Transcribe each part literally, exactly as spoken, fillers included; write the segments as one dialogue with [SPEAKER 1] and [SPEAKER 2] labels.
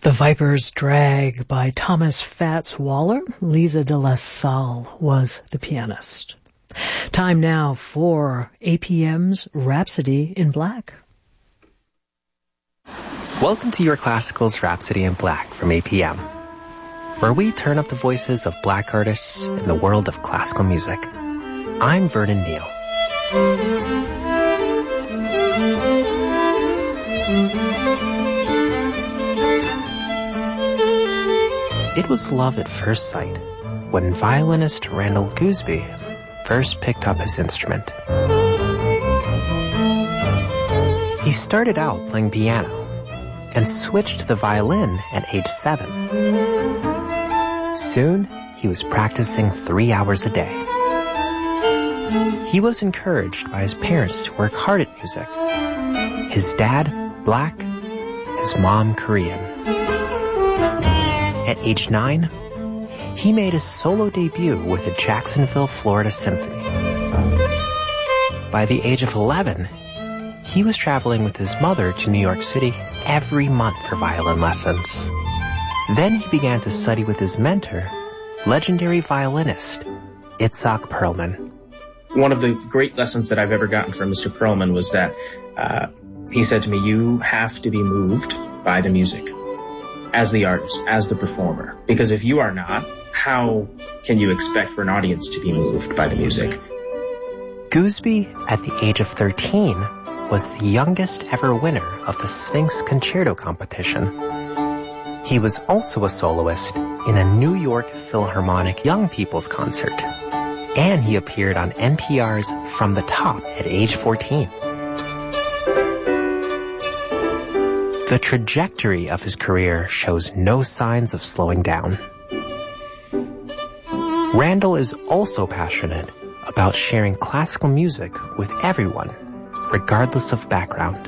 [SPEAKER 1] The Viper's Drag by Thomas Fats Waller. Lisa de la Salle was the pianist. Time now for A P M's Rhapsody in Black.
[SPEAKER 2] Welcome to your Classicals Rhapsody in Black from A P M, where we turn up the voices of black artists in the world of classical music. I'm Vernon Neal. It was love at first sight when violinist Randall Gooseby first picked up his instrument. He started out playing piano and switched to the violin at age seven. Soon, he was practicing three hours a day. He was encouraged by his parents to work hard at music. His dad, black, his mom, Korean. At age nine, he made his solo debut with the Jacksonville, Florida Symphony. By the age of eleven, he was traveling with his mother to New York City every month for violin lessons. Then he began to study with his mentor, legendary violinist Itzhak Perlman.
[SPEAKER 3] One of the great lessons that I've ever gotten from Mister Perlman was that uh, he said to me, you have to be moved by the music as the artist, as the performer. Because if you are not, how can you expect for an audience to be moved by the music?
[SPEAKER 2] Gooseby, at the age of thirteen, was the youngest ever winner of the Sphinx Concerto competition. He was also a soloist in a New York Philharmonic Young People's Concert, and he appeared on N P R's From the Top at age fourteen. The trajectory of his career shows no signs of slowing down. Randall is also passionate about sharing classical music with everyone, regardless of background.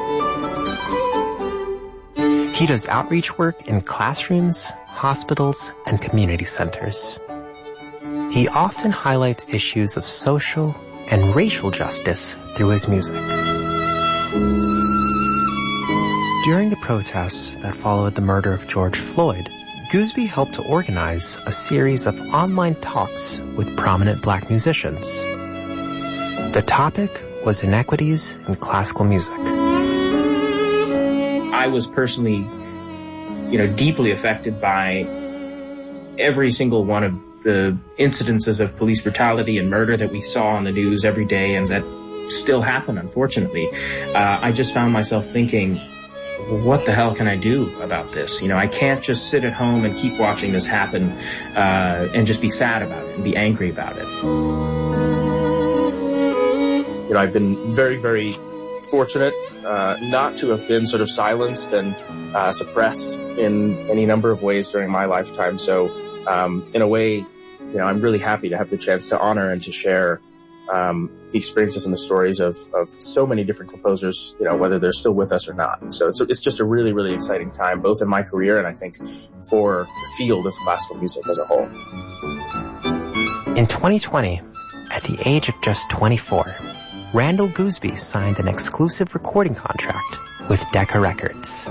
[SPEAKER 2] He does outreach work in classrooms, hospitals, and community centers. He often highlights issues of social and racial justice through his music. During the protests that followed the murder of George Floyd, Gooseby helped to organize a series of online talks with prominent black musicians. The topic was inequities in classical music.
[SPEAKER 3] I was personally, you know, deeply affected by every single one of the incidences of police brutality and murder that we saw on the news every day and that still happen, unfortunately. Uh, I just found myself thinking, what the hell can I do about this? You know, I can't just sit at home and keep watching this happen uh, and just be sad about it and be angry about it.
[SPEAKER 4] You know, I've been very, very fortunate uh, not to have been sort of silenced and uh, suppressed in any number of ways during my lifetime. So, um, in a way, you know, I'm really happy to have the chance to honor and to share um, the experiences and the stories of, of so many different composers, you know, whether they're still with us or not. So it's, it's just a really, really exciting time, both in my career and I think for the field of classical music as a whole.
[SPEAKER 2] In twenty twenty, at the age of just twenty-four, Randall Gooseby signed an exclusive recording contract with Decca Records.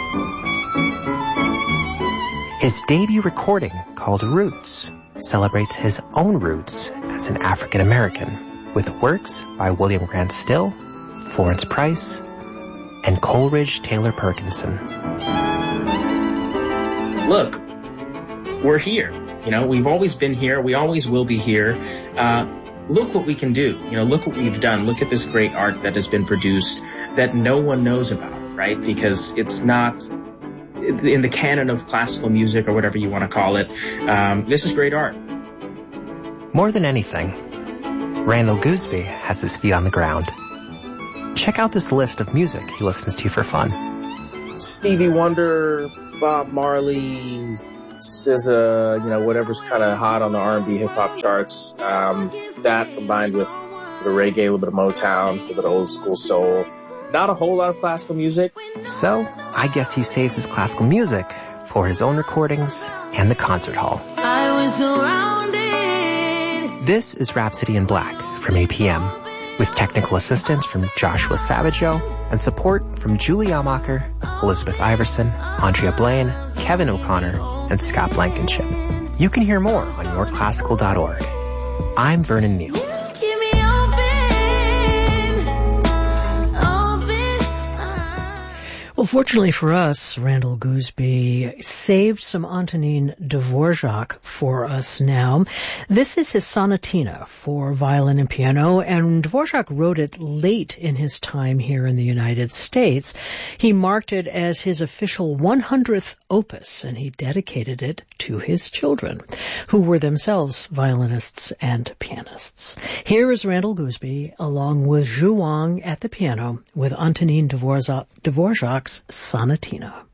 [SPEAKER 2] His debut recording, called Roots, celebrates his own roots as an African American, with works by William Grant Still, Florence Price, and Coleridge Taylor Perkinson.
[SPEAKER 3] Look, we're here. You know, we've always been here. We always will be here. Uh, look what we can do. You know, look what we've done. Look at this great art that has been produced that no one knows about, right? Because it's not in the canon of classical music or whatever you want to call it. Um, this is great art.
[SPEAKER 2] More than anything, Randall Gooseby has his feet on the ground. Check out this list of music he listens to for fun.
[SPEAKER 4] Stevie Wonder, Bob Marley, S Z A, you know, whatever's kind of hot on the R and B hip hop charts. Um, that combined with the reggae, a little bit of Motown, a little bit of old school soul. Not a whole lot of classical music.
[SPEAKER 2] So, I guess he saves his classical music for his own recordings and the concert hall.
[SPEAKER 5] I was surrounded.
[SPEAKER 2] This is Rhapsody in Black from A P M, with technical assistance from Joshua Savageau and support from Julie Amacher Elizabeth Iverson, Andrea Blaine, Kevin O'Connor, and Scott Blankenship. You can hear more on your classical dot org. I'm Vernon Neal.
[SPEAKER 1] Well, fortunately for us, Randall Gooseby saved some Antonin Dvorak for us now. This is his sonatina for violin and piano, and Dvorak wrote it late in his time here in the United States. He marked it as his official one hundredth opus, and he dedicated it to his children, who were themselves violinists and pianists. Here is Randall Gooseby, along with Zhu Wang at the piano, with Antonin Dvorak, Dvorak's Sonatina.